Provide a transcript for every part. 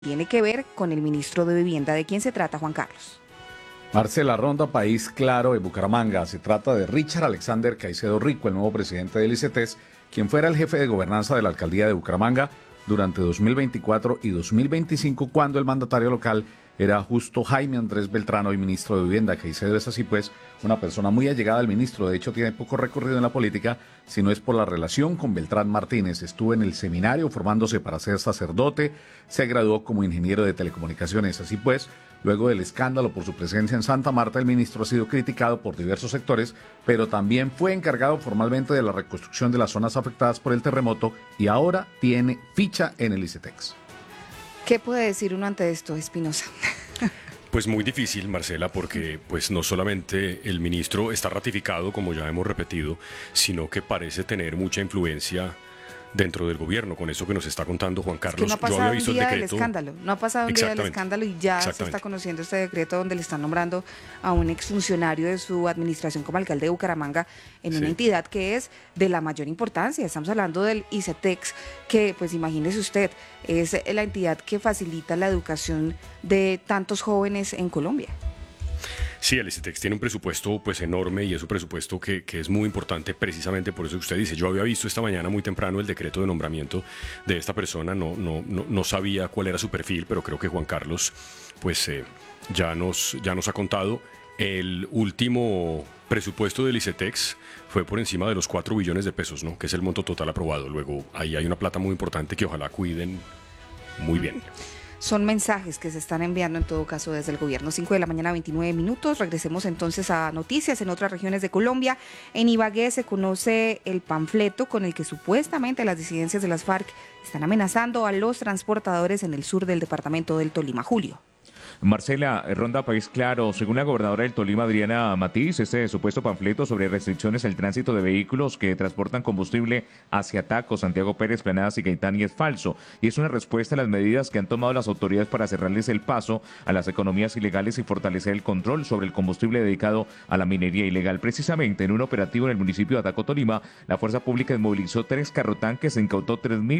tiene que ver con el ministro de Vivienda. ¿De quién se trata, Juan Carlos? Marcela, ronda País Claro de Bucaramanga. Se trata de Richard Alexander Caicedo Rico, el nuevo presidente del ICETEX, quien fuera el jefe de gobernanza de la alcaldía de Bucaramanga durante 2024 y 2025, cuando el mandatario local era justo Jaime Andrés Beltrán, hoy ministro de Vivienda. Caicedo es así pues una persona muy allegada al ministro. De hecho, tiene poco recorrido en la política, si no es por la relación con Beltrán Martínez. Estuvo en el seminario formándose para ser sacerdote, se graduó como ingeniero de telecomunicaciones. Así pues, luego del escándalo por su presencia en Santa Marta, el ministro ha sido criticado por diversos sectores, pero también fue encargado formalmente de la reconstrucción de las zonas afectadas por el terremoto y ahora tiene ficha en el ICETEX. ¿Qué puede decir uno ante esto, Espinosa? Pues muy difícil, Marcela, porque pues no solamente el ministro está ratificado, como ya hemos repetido, sino que parece tener mucha influencia dentro del gobierno, con eso que nos está contando Juan Carlos. Es que no ha pasado Yo había visto un día el del decreto. escándalo, no ha pasado un día del escándalo y ya se está conociendo este decreto donde le están nombrando a un exfuncionario de su administración como alcalde de Bucaramanga en una entidad que es de la mayor importancia. Estamos hablando del ICETEX, que pues imagínese usted, es la entidad que facilita la educación de tantos jóvenes en Colombia. Sí, el ICETEX tiene un presupuesto pues enorme y es un presupuesto que es muy importante precisamente por eso que usted dice. Yo había visto esta mañana muy temprano el decreto de nombramiento de esta persona, no sabía cuál era su perfil, pero creo que Juan Carlos pues ya nos ha contado. El último presupuesto del ICETEX fue por encima de los 4 billones de pesos, ¿no? Que es el monto total aprobado. Luego ahí hay una plata muy importante que ojalá cuiden muy bien. Son mensajes que se están enviando en todo caso desde el gobierno. 5 de la mañana, 29 minutos. Regresemos entonces a noticias en otras regiones de Colombia. En Ibagué se conoce el panfleto con el que supuestamente las disidencias de las FARC están amenazando a los transportadores en el sur del departamento del Tolima. Julio. Marcela, ronda País Claro. Según la gobernadora del Tolima, Adriana Matiz, este supuesto panfleto sobre restricciones al tránsito de vehículos que transportan combustible hacia Taco, Santiago Pérez, Planadas y Gaitán es falso. Y es una respuesta a las medidas que han tomado las autoridades para cerrarles el paso a las economías ilegales y fortalecer el control sobre el combustible dedicado a la minería ilegal. Precisamente en un operativo en el municipio de Ataco, Tolima, la fuerza pública desmovilizó 3 carrotanques e incautó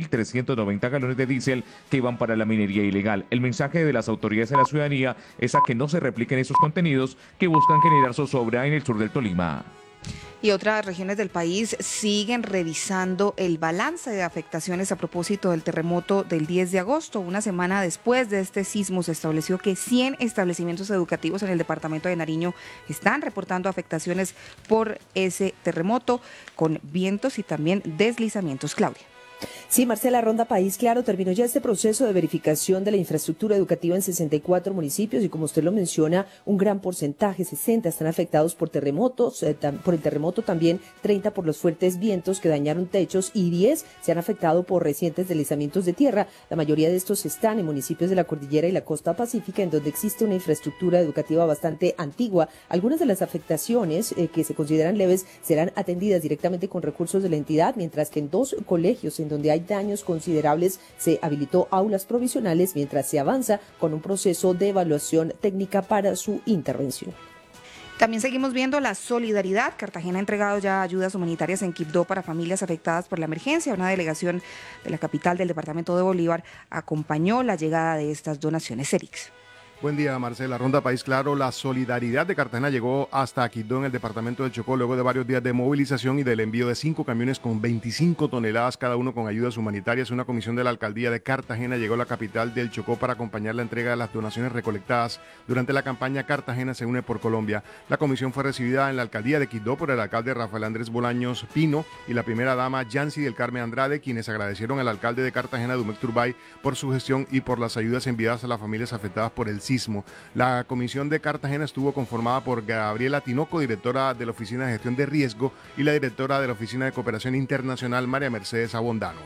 3.390 galones de diésel que iban para la minería ilegal. El mensaje de las autoridades a la ciudadanía es a que no se repliquen esos contenidos que buscan generar zozobra en el sur del Tolima. Y otras regiones del país siguen revisando el balance de afectaciones a propósito del terremoto del 10 de agosto. Una semana después de este sismo se estableció que 100 establecimientos educativos en el departamento de Nariño están reportando afectaciones por ese terremoto con vientos y también deslizamientos. Claudia. Sí, Marcela, ronda País Claro terminó ya este proceso de verificación de la infraestructura educativa en 64 municipios y como usted lo menciona, un gran porcentaje, 60, están afectados por terremotos, por el terremoto también 30 por los fuertes vientos que dañaron techos y 10 se han afectado por recientes deslizamientos de tierra. La mayoría de estos están en municipios de la cordillera y la costa pacífica, en donde existe una infraestructura educativa bastante antigua. Algunas de las afectaciones que se consideran leves serán atendidas directamente con recursos de la entidad, mientras que en 2 colegios en donde hay daños considerables se habilitó aulas provisionales mientras se avanza con un proceso de evaluación técnica para su intervención. También seguimos viendo la solidaridad. Cartagena ha entregado ya ayudas humanitarias en Quibdó para familias afectadas por la emergencia. Una delegación de la capital del departamento de Bolívar acompañó la llegada de estas donaciones. Erix. Buen día, Marcela. Ronda País Claro. La solidaridad de Cartagena llegó hasta Quibdó, en el departamento del Chocó, luego de varios días de movilización y del envío de 5 camiones con 25 toneladas cada uno con ayudas humanitarias. Una comisión de la alcaldía de Cartagena llegó a la capital del Chocó para acompañar la entrega de las donaciones recolectadas durante la campaña Cartagena se une por Colombia. La comisión fue recibida en la alcaldía de Quibdó por el alcalde Rafael Andrés Bolaños Pino y la primera dama Yancy del Carmen Andrade, quienes agradecieron al alcalde de Cartagena, Dumek Turbay, por su gestión y por las ayudas enviadas a las familias afectadas por el sismo. La comisión de Cartagena estuvo conformada por Gabriela Tinoco, directora de la Oficina de Gestión de Riesgo, y la directora de la Oficina de Cooperación Internacional, María Mercedes Abondano.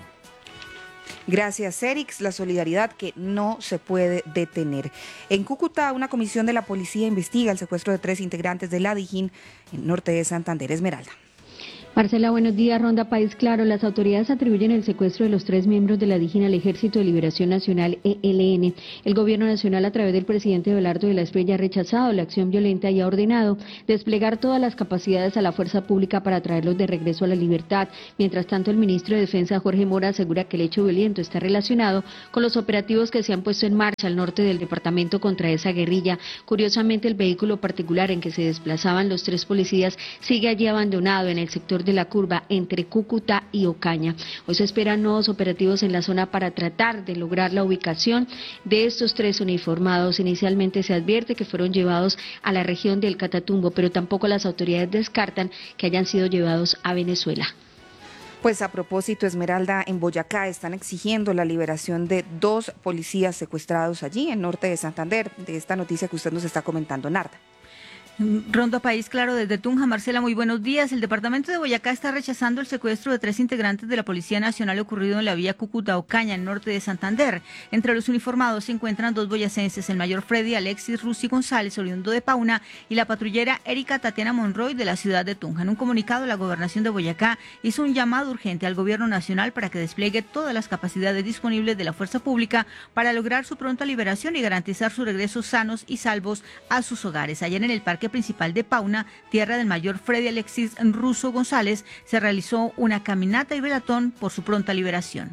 Gracias, Erix. La solidaridad que no se puede detener. En Cúcuta, una comisión de la policía investiga el secuestro de 3 integrantes de la DIJÍN en norte de Santander. Esmeralda. Marcela, buenos días. Ronda País Claro. Las autoridades atribuyen el secuestro de los 3 miembros de la DIJÍN al Ejército de Liberación Nacional, ELN. El Gobierno Nacional, a través del presidente Abelardo de la Espriella, ha rechazado la acción violenta y ha ordenado desplegar todas las capacidades a la fuerza pública para traerlos de regreso a la libertad. Mientras tanto, el ministro de Defensa, Jorge Mora, asegura que el hecho violento está relacionado con los operativos que se han puesto en marcha al norte del departamento contra esa guerrilla. Curiosamente, el vehículo particular en que se desplazaban los 3 policías sigue allí abandonado en el sector de la curva entre Cúcuta y Ocaña. Hoy se esperan nuevos operativos en la zona para tratar de lograr la ubicación de estos 3 uniformados. Inicialmente se advierte que fueron llevados a la región del Catatumbo, pero tampoco las autoridades descartan que hayan sido llevados a Venezuela. Pues a propósito, Esmeralda, en Boyacá están exigiendo la liberación de 2 policías secuestrados allí en norte de Santander, de esta noticia que usted nos está comentando, Narda. Ronda País Claro desde Tunja. Marcela, muy buenos días. El departamento de Boyacá está rechazando el secuestro de 3 integrantes de la Policía Nacional ocurrido en la vía Cúcuta-Ocaña, en norte de Santander. Entre los uniformados se encuentran 2 boyacenses, el mayor Freddy Alexis Rusi González, oriundo de Pauna, y la patrullera Erika Tatiana Monroy, de la ciudad de Tunja. En un comunicado, la Gobernación de Boyacá hizo un llamado urgente al Gobierno Nacional para que despliegue todas las capacidades disponibles de la fuerza pública para lograr su pronta liberación y garantizar su regreso sanos y salvos a sus hogares. Ayer en el Parque Principal de Pauna, tierra del mayor Freddy Alexis Russo González, se realizó una caminata y velatón por su pronta liberación.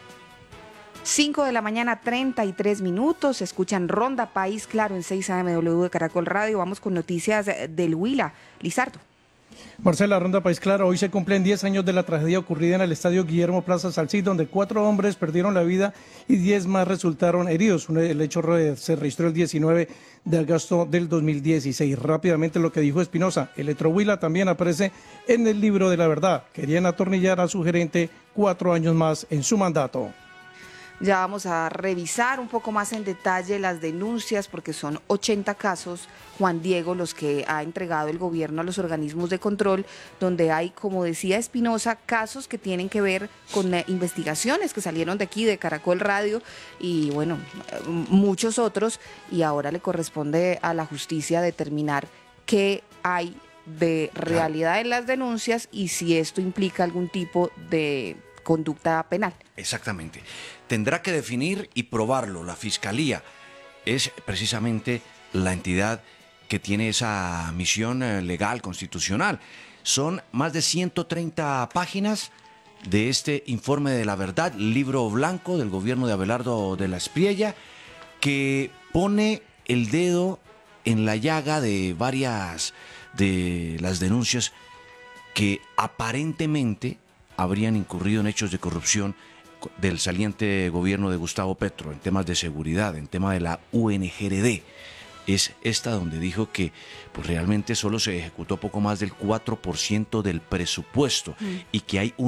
5 de la mañana, 33 minutos. Escuchan Ronda País Claro en 6 AMW de Caracol Radio. Vamos con noticias del Huila. Lizardo. Marcela, Ronda País Claro. Hoy se cumplen 10 años de la tragedia ocurrida en el estadio Guillermo Plaza Salcí, donde 4 hombres perdieron la vida y 10 más resultaron heridos. El hecho se registró el 19 de agosto del 2016. Rápidamente lo que dijo Espinosa: Electrohuila también aparece en el libro de la verdad. Querían atornillar a su gerente 4 años más en su mandato. Ya vamos a revisar un poco más en detalle las denuncias, porque son 80 casos, Juan Diego, los que ha entregado el gobierno a los organismos de control, donde hay, como decía Espinosa, casos que tienen que ver con investigaciones que salieron de aquí, de Caracol Radio, y bueno, muchos otros, y ahora le corresponde a la justicia determinar qué hay de realidad en las denuncias y si esto implica algún tipo de conducta penal. Exactamente. Tendrá que definir y probarlo. La Fiscalía es precisamente la entidad que tiene esa misión legal, constitucional. Son más de 130 páginas de este informe de la verdad, libro blanco del gobierno de Abelardo de la Espriella, que pone el dedo en la llaga de varias de las denuncias que aparentemente habrían incurrido en hechos de corrupción del saliente gobierno de Gustavo Petro, en temas de seguridad, en tema de la UNGRD. Es esta donde dijo que pues, realmente solo se ejecutó poco más del 4% del presupuesto y que hay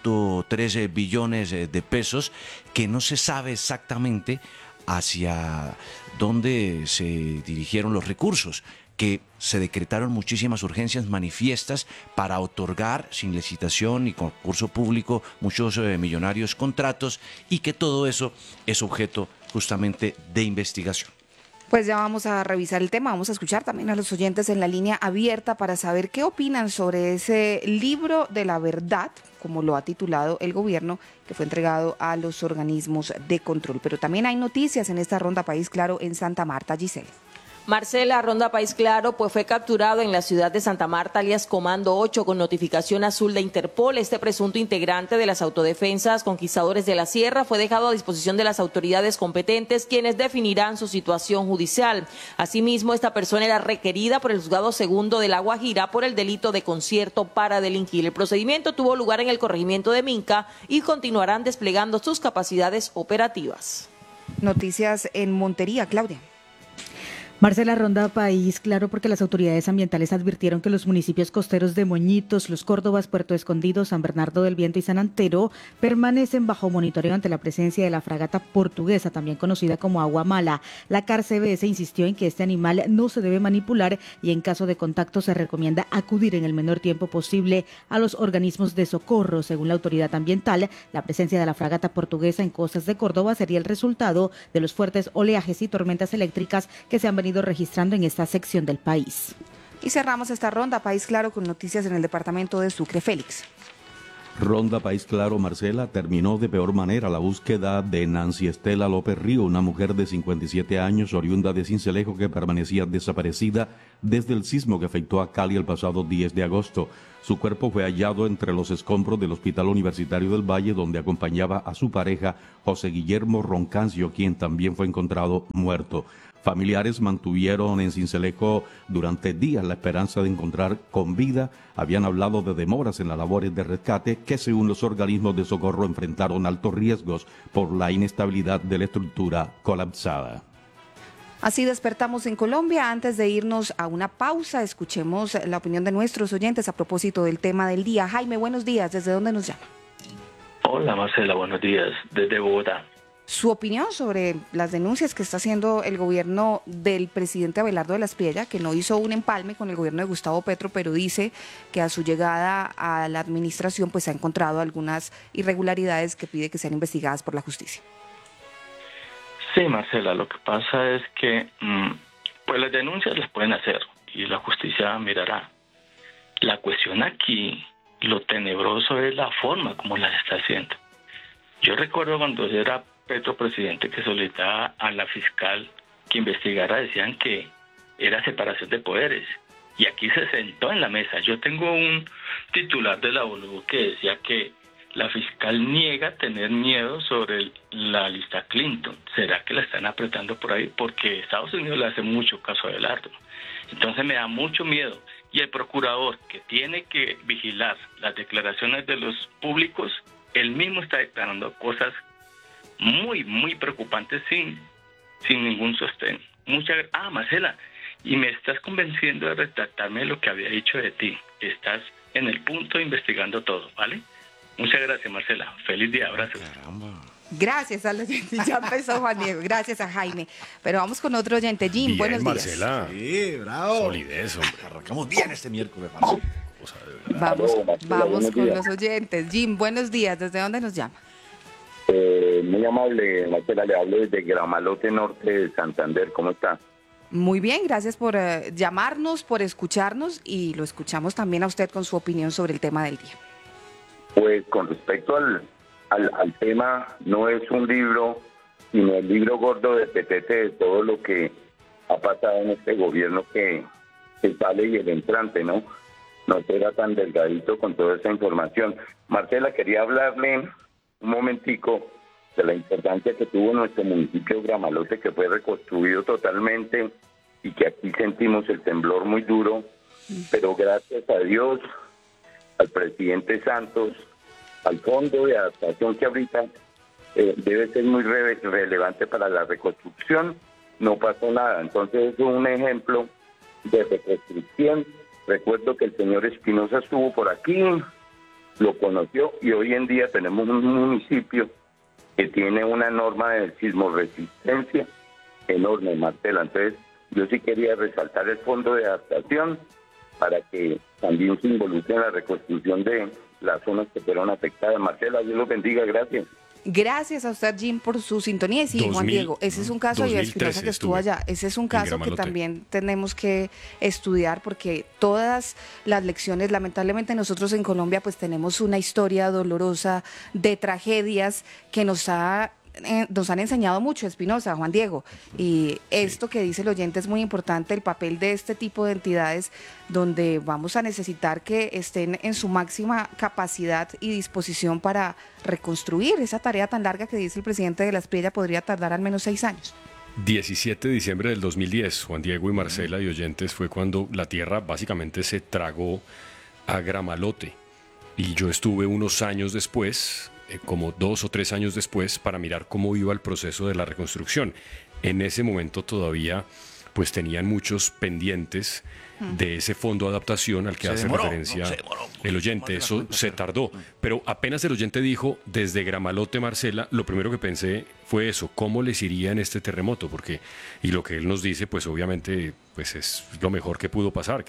1.3 billones de pesos que no se sabe exactamente hacia dónde se dirigieron los recursos, que se decretaron muchísimas urgencias manifiestas para otorgar sin licitación ni concurso público muchos millonarios contratos, y que todo eso es objeto justamente de investigación. Pues ya vamos a revisar el tema, vamos a escuchar también a los oyentes en la línea abierta para saber qué opinan sobre ese libro de la verdad, como lo ha titulado el gobierno, que fue entregado a los organismos de control. Pero también hay noticias en esta Ronda País Claro en Santa Marta. Giselle. Marcela, Ronda País Claro, pues fue capturado en la ciudad de Santa Marta, alias Comando 8, con notificación azul de Interpol. Este presunto integrante de las autodefensas Conquistadores de la Sierra fue dejado a disposición de las autoridades competentes, quienes definirán su situación judicial. Asimismo, esta persona era requerida por el Juzgado Segundo de La Guajira por el delito de concierto para delinquir. El procedimiento tuvo lugar en el corregimiento de Minca y continuarán desplegando sus capacidades operativas. Noticias en Montería, Claudia. Marcela, Ronda País Claro, porque las autoridades ambientales advirtieron que los municipios costeros de Moñitos, Los Córdobas, Puerto Escondido, San Bernardo del Viento y San Antero permanecen bajo monitoreo ante la presencia de la fragata portuguesa, también conocida como Agua Mala. La CARCBS insistió en que este animal no se debe manipular y en caso de contacto se recomienda acudir en el menor tiempo posible a los organismos de socorro. Según la autoridad ambiental, la presencia de la fragata portuguesa en costas de Córdoba sería el resultado de los fuertes oleajes y tormentas eléctricas que se han venido registrando en esta sección del país. Y cerramos esta ronda País Claro con noticias en el departamento de Sucre. Félix. Ronda País Claro, Marcela, terminó de peor manera la búsqueda de Nancy Estela López Río, una mujer de 57 años, oriunda de Sincelejo, que permanecía desaparecida desde el sismo que afectó a Cali el pasado 10 de agosto. Su cuerpo fue hallado entre los escombros del Hospital Universitario del Valle, donde acompañaba a su pareja, José Guillermo Roncancio, quien también fue encontrado muerto. Familiares mantuvieron en Sincelejo durante días la esperanza de encontrar con vida. Habían hablado de demoras en las labores de rescate que, según los organismos de socorro, enfrentaron altos riesgos por la inestabilidad de la estructura colapsada. Así despertamos en Colombia. Antes de irnos a una pausa, escuchemos la opinión de nuestros oyentes a propósito del tema del día. Jaime, buenos días. ¿Desde dónde nos llama? Hola Marcela, buenos días. Desde Bogotá. Su opinión sobre las denuncias que está haciendo el gobierno del presidente Abelardo de la Espriella, que no hizo un empalme con el gobierno de Gustavo Petro, pero dice que a su llegada a la administración pues ha encontrado algunas irregularidades que pide que sean investigadas por la justicia. Sí, Marcela, lo que pasa es que pues las denuncias las pueden hacer y la justicia mirará. La cuestión aquí, lo tenebroso es la forma como las está haciendo. Yo recuerdo cuando era Petro presidente que solicitaba a la fiscal que investigara, decían que era separación de poderes. Y aquí se sentó en la mesa. Yo tengo un titular de la ONU que decía que la fiscal niega tener miedo sobre la lista Clinton. ¿Será que la están apretando por ahí? Porque Estados Unidos le hace mucho caso a Abelardo. Entonces me da mucho miedo. Y el procurador que tiene que vigilar las declaraciones de los públicos, él mismo está declarando cosas muy, muy preocupantes sin ningún sostén. Marcela, y me estás convenciendo de retractarme de lo que había dicho de ti. Estás en el punto investigando todo, ¿vale? Muchas gracias, Marcela. Feliz día, abrazo. Gracias al oyente. Ya empezó Juan Diego. Gracias a Jaime. Pero vamos con otro oyente. Jim, bien, buenos días. Marcela. Sí, bravo. Solidez, hombre. Arrancamos bien este miércoles, Marcela. Vamos con los oyentes. Jim, buenos días. ¿Desde dónde nos llama? Muy amable, Marcela, le hablo desde Gramalote Norte de Santander. ¿Cómo está? Muy bien, gracias por llamarnos, por escucharnos y lo escuchamos también a usted con su opinión sobre el tema del día. Pues con respecto al tema, no es un libro, sino el libro gordo de Petete de todo lo que ha pasado en este gobierno que sale y el entrante, ¿no? No será tan delgadito con toda esa información. Marcela, quería hablarle un momentico de la importancia que tuvo nuestro municipio de Gramalote, que fue reconstruido totalmente y que aquí sentimos el temblor muy duro, pero gracias a Dios, al presidente Santos, al fondo de adaptación que ahorita debe ser muy relevante para la reconstrucción, no pasó nada. Entonces es un ejemplo de reconstrucción. Recuerdo que el señor Espinosa estuvo por aquí, lo conoció y hoy en día tenemos un municipio que tiene una norma de sismoresistencia enorme, Marcela. Entonces yo sí quería resaltar el fondo de adaptación para que también se involucre en la reconstrucción de las zonas que fueron afectadas. Marcela, Dios los bendiga, gracias. Gracias a usted, Jim, por su sintonía. Y sí, Juan Diego, ese es un caso, y Espinosa que estuvo allá, ese es un caso que también tenemos que estudiar porque todas las lecciones, lamentablemente nosotros en Colombia pues tenemos una historia dolorosa de tragedias que nos han enseñado mucho, Espinosa, Juan Diego, y esto que dice el oyente es muy importante, el papel de este tipo de entidades donde vamos a necesitar que estén en su máxima capacidad y disposición para reconstruir esa tarea tan larga que dice el presidente de la Espriella podría tardar al menos 6 años. 17 de diciembre del 2010, Juan Diego y Marcela y oyentes, fue cuando la tierra básicamente se tragó a Gramalote y yo estuve unos años después, como 2 o 3 años después, para mirar cómo iba el proceso de la reconstrucción. En ese momento todavía pues tenían muchos pendientes de ese fondo de adaptación al que hace referencia el oyente. Eso se tardó, pero apenas el oyente dijo desde Gramalote, Marcela, lo primero que pensé fue eso, cómo les iría en este terremoto, porque y lo que él nos dice pues obviamente pues es lo mejor que pudo pasar, que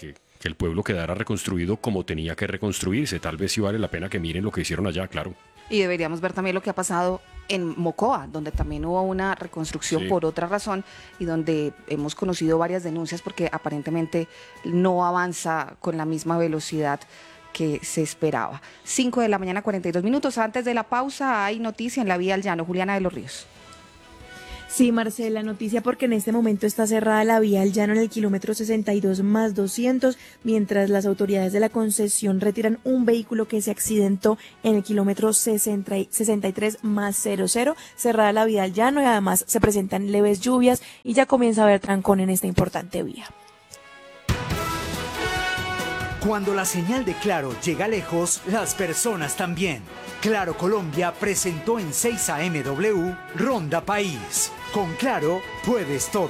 que el pueblo quedara reconstruido como tenía que reconstruirse. Tal vez sí vale la pena que miren lo que hicieron allá, claro. Y deberíamos ver también lo que ha pasado en Mocoa, donde también hubo una reconstrucción por otra razón y donde hemos conocido varias denuncias porque aparentemente no avanza con la misma velocidad que se esperaba. 5:42 a.m. Antes de la pausa hay noticia en la vía al llano. Juliana de los Ríos. Sí, Marcela, noticia porque en este momento está cerrada la vía al llano en el kilómetro 62+200, mientras las autoridades de la concesión retiran un vehículo que se accidentó en el kilómetro 63+00, cerrada la vía al llano y además se presentan leves lluvias y ya comienza a haber trancón en esta importante vía. Cuando la señal de Claro llega lejos, las personas también. Claro Colombia presentó en 6 AMW Ronda País. Con Claro puedes todo.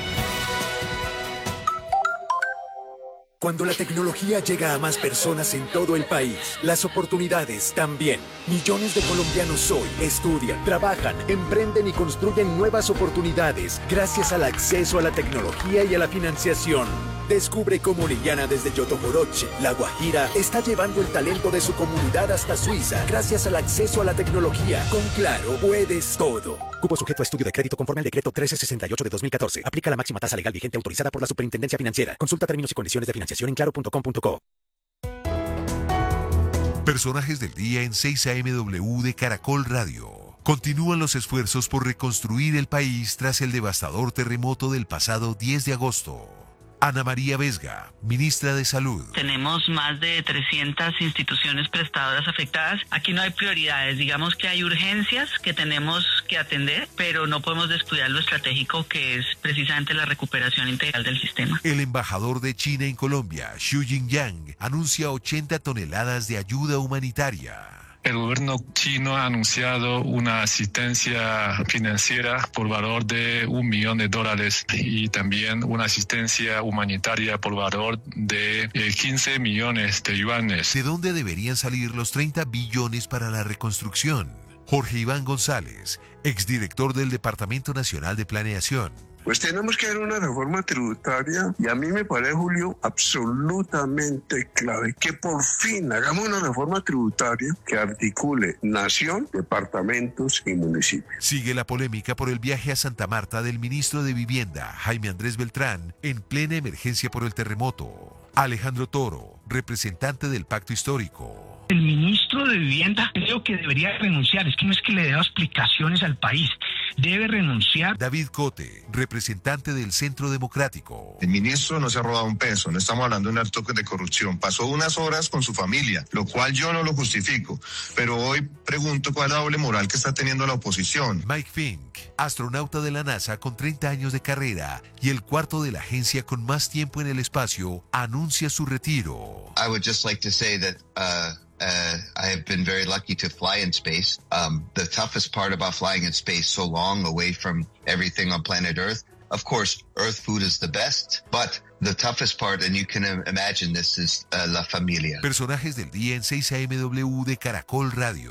Cuando la tecnología llega a más personas en todo el país, las oportunidades también. Millones de colombianos hoy estudian, trabajan, emprenden y construyen nuevas oportunidades gracias al acceso a la tecnología y a la financiación. Descubre cómo Liliana desde Yotogoroche, La Guajira, está llevando el talento de su comunidad hasta Suiza gracias al acceso a la tecnología. Con Claro puedes todo. Cupo sujeto a estudio de crédito conforme al decreto 1368 de 2014. Aplica la máxima tasa legal vigente autorizada por la Superintendencia Financiera. Consulta términos y condiciones de financiación en claro.com.co. Personajes del día en 6 AMW de Caracol Radio. Continúan los esfuerzos por reconstruir el país tras el devastador terremoto del pasado 10 de agosto. Ana María Vesga, ministra de Salud. Tenemos más de 300 instituciones prestadoras afectadas. Aquí no hay prioridades, digamos que hay urgencias que tenemos que atender, pero no podemos descuidar lo estratégico que es precisamente la recuperación integral del sistema. El embajador de China en Colombia, Xu Jingyang, anuncia 80 toneladas de ayuda humanitaria. El gobierno chino ha anunciado una asistencia financiera por valor de $1 millón y también una asistencia humanitaria por valor de 15 millones de yuanes. ¿De dónde deberían salir los 30 billones para la reconstrucción? Jorge Iván González, exdirector del Departamento Nacional de Planeación. Pues tenemos que hacer una reforma tributaria y a mí me parece, Julio, absolutamente clave que por fin hagamos una reforma tributaria que articule nación, departamentos y municipios. Sigue la polémica por el viaje a Santa Marta del ministro de Vivienda, Jaime Andrés Beltrán, en plena emergencia por el terremoto. Alejandro Toro, representante del Pacto Histórico. El ministro de Vivienda creo que debería renunciar, es que no es que le dé explicaciones al país, debe renunciar. David Cote, representante del Centro Democrático. El ministro no se ha robado un peso, no estamos hablando de un acto de corrupción, pasó unas horas con su familia, lo cual yo no lo justifico, pero hoy pregunto cuál es la doble moral que está teniendo la oposición. Mike Fink, astronauta de la NASA con 30 años de carrera y el cuarto de la agencia con más tiempo en el espacio, anuncia su retiro. I would just like to say that I have been very lucky to fly in space. The toughest part about flying in space so long away from everything on planet Earth, of course, Earth food is the best, but the toughest part, and you can imagine this, is la familia. Personajes del día en 6 AMW de Caracol Radio.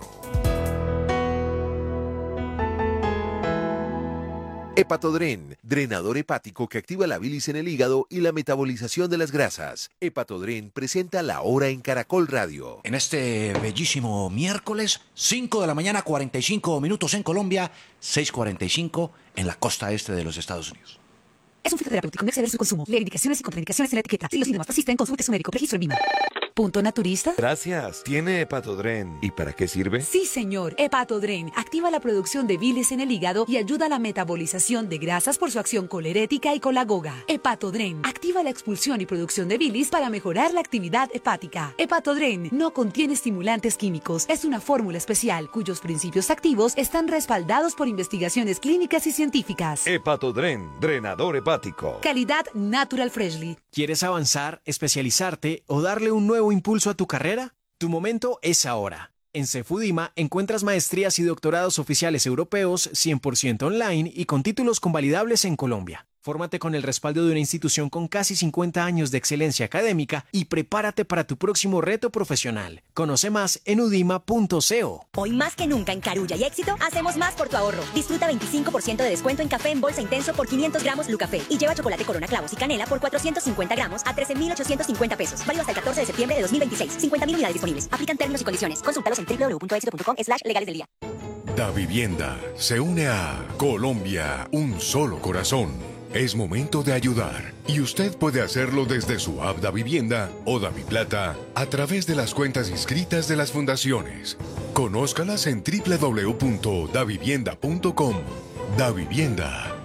Hepatodren, drenador hepático que activa la bilis en el hígado y la metabolización de las grasas. Hepatodren presenta La Hora en Caracol Radio. En este bellísimo miércoles, 5 de la mañana, 45 minutos en Colombia, 6:45 en la costa este de los Estados Unidos. Es un fitoterapéutico, no exceder su consumo. Lee indicaciones y contraindicaciones en la etiqueta. Si los síntomas persisten, consulte a su médico. Registro en Lima. ¿Punto naturista? Gracias. ¿Tiene Hepatodren? ¿Y para qué sirve? Sí, señor. Hepatodren activa la producción de bilis en el hígado y ayuda a la metabolización de grasas por su acción colerética y colagoga. Hepatodren activa la expulsión y producción de bilis para mejorar la actividad hepática. Hepatodren no contiene estimulantes químicos. Es una fórmula especial cuyos principios activos están respaldados por investigaciones clínicas y científicas. Hepatodren, drenador hepático. Calidad Natural Freshly. ¿Quieres avanzar, especializarte o darle un nuevo impulso a tu carrera? Tu momento es ahora. En Cefudima encuentras maestrías y doctorados oficiales europeos 100% online y con títulos convalidables en Colombia. Fórmate con el respaldo de una institución con casi 50 años de excelencia académica y prepárate para tu próximo reto profesional. Conoce más en udima.co. Hoy más que nunca en Carulla y Éxito, hacemos más por tu ahorro. Disfruta 25% de descuento en café en bolsa intenso por 500 gramos Lucafé y lleva chocolate Corona Clavos y Canela por 450 gramos a 13.850 pesos. Válido hasta el 14 de septiembre de 2026. 50.000 unidades disponibles. Aplican términos y condiciones. Consúltalos en www.exito.com/legales del día. Da Vivienda se une a Colombia, un solo corazón. Es momento de ayudar y usted puede hacerlo desde su app Da Vivienda o Da Mi Plata a través de las cuentas inscritas de las fundaciones. Conózcalas en www.davivienda.com. Da Vivienda.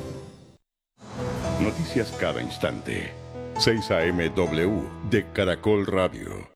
Noticias cada instante. 6 AM W de Caracol Radio.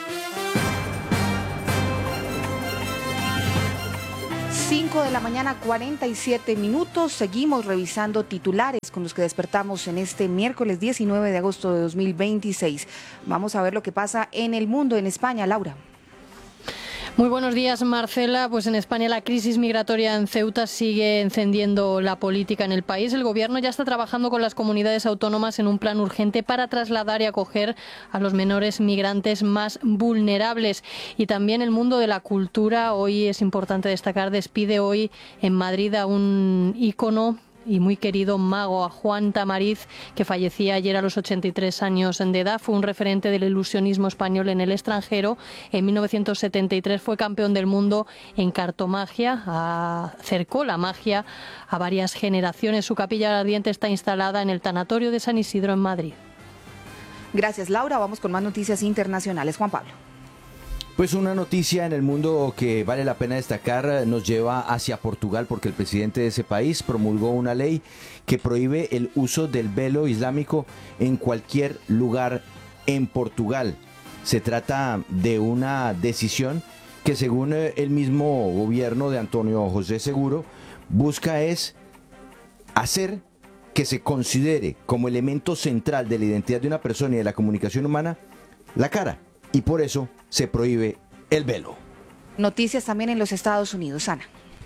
5 de la mañana, 47 minutos. Seguimos revisando titulares con los que despertamos en este miércoles 19 de agosto de 2026. Vamos a ver lo que pasa en el mundo, en España. Laura. Muy buenos días, Marcela. Pues en España la crisis migratoria en Ceuta sigue encendiendo la política en el país. El gobierno ya está trabajando con las comunidades autónomas en un plan urgente para trasladar y acoger a los menores migrantes más vulnerables. Y también el mundo de la cultura, hoy es importante destacar, despide hoy en Madrid a un ícono y muy querido mago, a Juan Tamariz, que fallecía ayer a los 83 años de edad. Fue un referente del ilusionismo español en el extranjero. En 1973 fue campeón del mundo en cartomagia, acercó la magia a varias generaciones. Su capilla ardiente está instalada en el Tanatorio de San Isidro en Madrid. Gracias, Laura. Vamos con más noticias internacionales. Juan Pablo. Pues una noticia en el mundo que vale la pena destacar nos lleva hacia Portugal, porque el presidente de ese país promulgó una ley que prohíbe el uso del velo islámico en cualquier lugar en Portugal. Se trata de una decisión que, según el mismo gobierno de Antonio José Seguro, busca es hacer que se considere como elemento central de la identidad de una persona y de la comunicación humana la cara. Y por eso se prohíbe el velo. Noticias también en los Estados Unidos, Ana.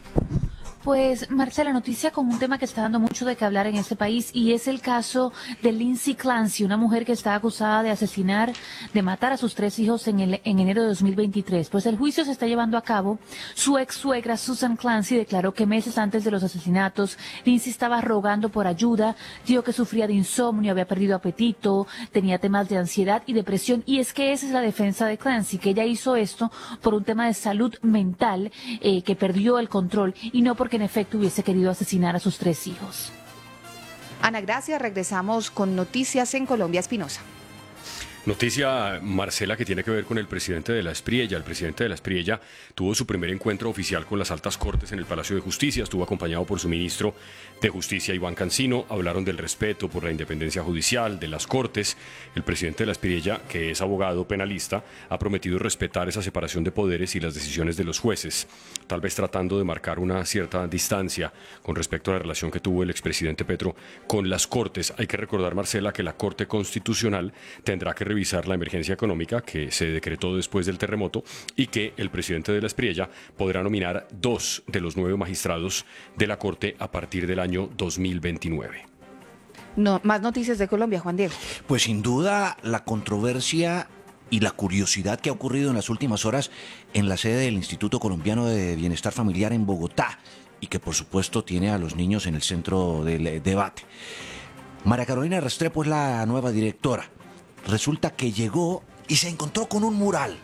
Pues, Marcela, noticia con un tema que está dando mucho de qué hablar en este país, y es el caso de Lindsay Clancy, una mujer que está acusada de asesinar, de matar a sus 3 hijos en enero de 2023. Pues el juicio se está llevando a cabo. Su ex suegra, Susan Clancy, declaró que meses antes de los asesinatos, Lindsay estaba rogando por ayuda, dijo que sufría de insomnio, había perdido apetito, tenía temas de ansiedad y depresión, y es que esa es la defensa de Clancy, que ella hizo esto por un tema de salud mental, que perdió el control, y no porque en efecto hubiese querido asesinar a sus 3 hijos. Ana, gracias. Regresamos con noticias en Colombia. Espinosa. Noticia, Marcela, que tiene que ver con el presidente de la Espriella. El presidente de la Espriella tuvo su primer encuentro oficial con las altas cortes en el Palacio de Justicia. Estuvo acompañado por su ministro de Justicia, Iván Cancino. Hablaron del respeto por la independencia judicial, de las cortes. El presidente de la Espriella, que es abogado penalista, ha prometido respetar esa separación de poderes y las decisiones de los jueces, tal vez tratando de marcar una cierta distancia con respecto a la relación que tuvo el expresidente Petro con las cortes. Hay que recordar, Marcela, que la Corte Constitucional tendrá que revisar la emergencia económica que se decretó después del terremoto y que el presidente de la Espriella podrá nominar 2 de los 9 magistrados de la Corte a partir del año 2029. No, más noticias de Colombia, Juan Diego. Pues sin duda la controversia y la curiosidad que ha ocurrido en las últimas horas en la sede del Instituto Colombiano de Bienestar Familiar en Bogotá, y que por supuesto tiene a los niños en el centro del debate. María Carolina Restrepo es la nueva directora. Resulta que llegó y se encontró con un mural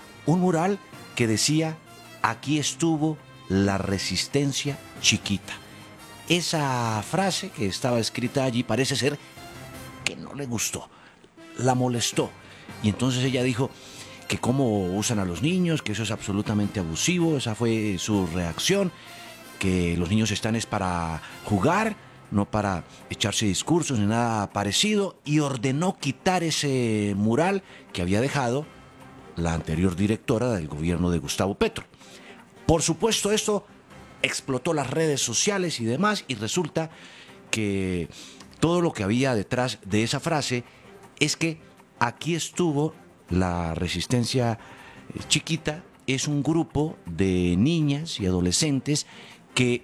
que decía: aquí estuvo la resistencia chiquita. Esa frase que estaba escrita allí parece ser que no le gustó, la molestó, y entonces ella dijo que cómo usan a los niños, que eso es absolutamente abusivo. Esa fue su reacción, que los niños están es para jugar, no para echarse discursos ni nada parecido, y ordenó quitar ese mural que había dejado la anterior directora del gobierno de Gustavo Petro. Por supuesto, esto explotó las redes sociales y demás, y resulta que todo lo que había detrás de esa frase es que aquí estuvo la resistencia chiquita. Es un grupo de niñas y adolescentes que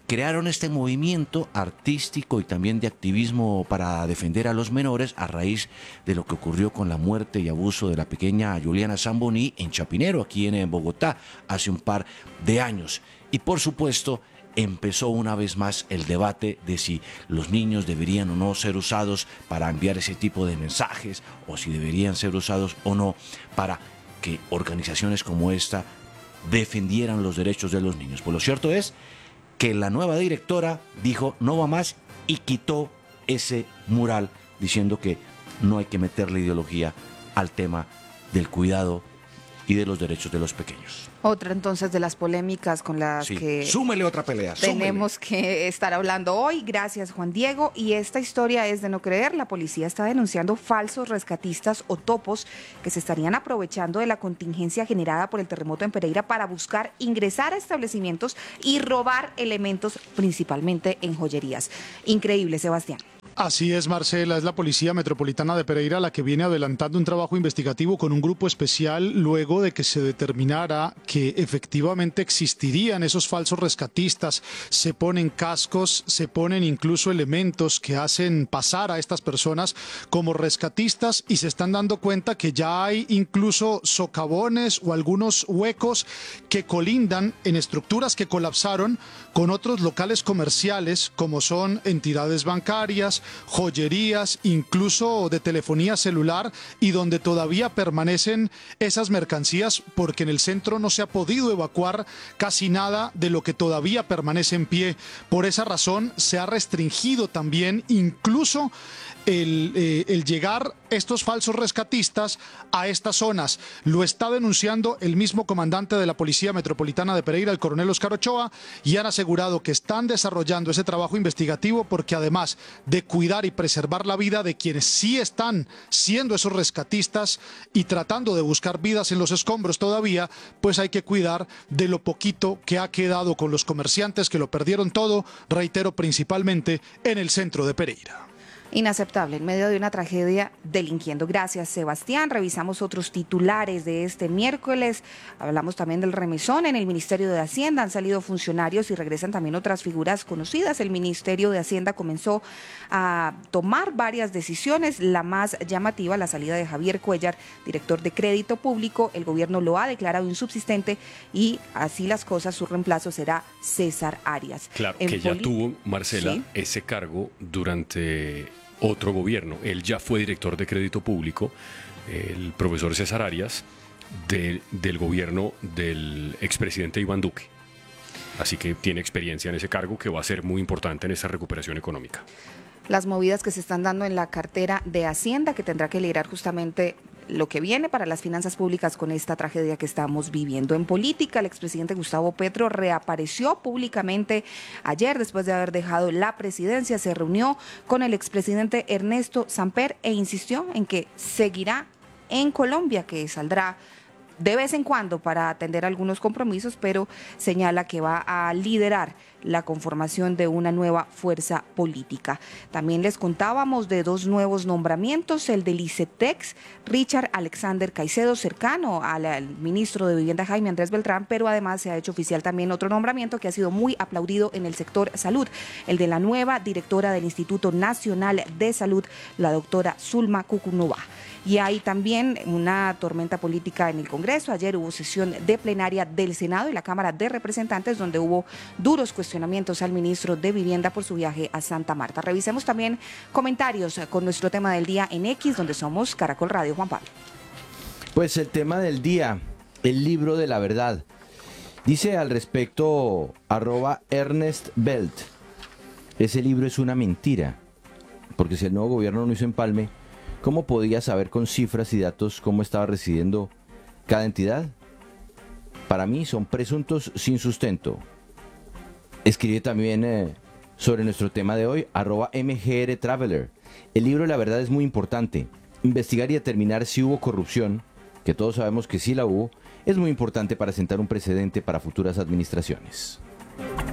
crearon este movimiento artístico y también de activismo para defender a los menores a raíz de lo que ocurrió con la muerte y abuso de la pequeña Juliana Zamboní en Chapinero, aquí en Bogotá, hace un par de años. Y por supuesto, empezó una vez más el debate de si los niños deberían o no ser usados para enviar ese tipo de mensajes, o si deberían ser usados o no para que organizaciones como esta defendieran los derechos de los niños. Pues lo cierto es que la nueva directora dijo no va más y quitó ese mural diciendo que no hay que meterle ideología al tema del cuidado y de los derechos de los pequeños. Otra entonces de las polémicas con las que súmele otra pelea. Tenemos que estar hablando hoy. Gracias, Juan Diego. Y esta historia es de no creer. La policía está denunciando falsos rescatistas o topos que se estarían aprovechando de la contingencia generada por el terremoto en Pereira para buscar ingresar a establecimientos y robar elementos, principalmente en joyerías. Increíble, Sebastián. Así es, Marcela, es la Policía Metropolitana de Pereira la que viene adelantando un trabajo investigativo con un grupo especial luego de que se determinara que efectivamente existirían esos falsos rescatistas. Se ponen cascos, se ponen incluso elementos que hacen pasar a estas personas como rescatistas y se están dando cuenta que ya hay incluso socavones o algunos huecos que colindan en estructuras que colapsaron con otros locales comerciales como son entidades bancarias, joyerías, incluso de telefonía celular, y donde todavía permanecen esas mercancías porque en el centro no se ha podido evacuar casi nada de lo que todavía permanece en pie. Por esa razón se ha restringido también incluso el llegar estos falsos rescatistas a estas zonas. Lo está denunciando el mismo comandante de la Policía Metropolitana de Pereira, el coronel Oscar Ochoa, y han asegurado que están desarrollando ese trabajo investigativo porque además de cuidar y preservar la vida de quienes sí están siendo esos rescatistas y tratando de buscar vidas en los escombros todavía, pues hay que cuidar de lo poquito que ha quedado con los comerciantes que lo perdieron todo, reitero, principalmente en el centro de Pereira. Inaceptable, en medio de una tragedia, delinquiendo. Gracias, Sebastián. Revisamos otros titulares de este miércoles. Hablamos también del remesón en el Ministerio de Hacienda. Han salido funcionarios y regresan también otras figuras conocidas. El Ministerio de Hacienda comenzó a tomar varias decisiones. La más llamativa, la salida de Javier Cuellar, director de Crédito Público. El gobierno lo ha declarado insubsistente y así las cosas, su reemplazo será César Arias. Claro, que ya tuvo, Marcela, ¿sí?, ese cargo durante otro gobierno. Él ya fue director de Crédito Público, el profesor César Arias, del gobierno del expresidente Iván Duque. Así que tiene experiencia en ese cargo que va a ser muy importante en esa recuperación económica. Las movidas que se están dando en la cartera de Hacienda, que tendrá que liderar justamente lo que viene para las finanzas públicas con esta tragedia que estamos viviendo. En política, el expresidente Gustavo Petro reapareció públicamente ayer después de haber dejado la presidencia. Se reunió con el expresidente Ernesto Samper e insistió en que seguirá en Colombia, que saldrá de vez en cuando para atender algunos compromisos, pero señala que va a liderar la conformación de una nueva fuerza política. También les contábamos de dos nuevos nombramientos, el del ICETEX, Richard Alexander Caicedo, cercano al ministro de Vivienda Jaime Andrés Beltrán, pero además se ha hecho oficial también otro nombramiento que ha sido muy aplaudido en el sector salud, el de la nueva directora del Instituto Nacional de Salud, la doctora Zulma Cucunova. Y hay también una tormenta política en el Congreso. Ayer hubo sesión de plenaria del Senado y la Cámara de Representantes, donde hubo duros cuestionamientos al ministro de Vivienda por su viaje a Santa Marta. Revisemos también comentarios con nuestro tema del día en X, donde somos Caracol Radio. Juan Pablo. Pues el tema del día, el libro de la verdad. Dice al respecto @ErnestBelt, ese libro es una mentira, porque si el nuevo gobierno no hizo empalme, ¿cómo podía saber con cifras y datos cómo estaba residiendo cada entidad? Para mí son presuntos sin sustento. Escribe también sobre nuestro tema de hoy, @MGRTraveler. El libro La Verdad es muy importante. Investigar y determinar si hubo corrupción, que todos sabemos que sí la hubo, es muy importante para sentar un precedente para futuras administraciones.